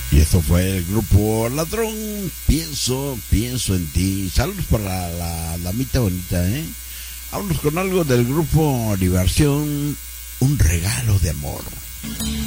Y esto fue el grupo Ladrón, pienso en ti. Saludos para la damita bonita, ¿eh? Vámonos con algo del grupo Diversión, un regalo de amor.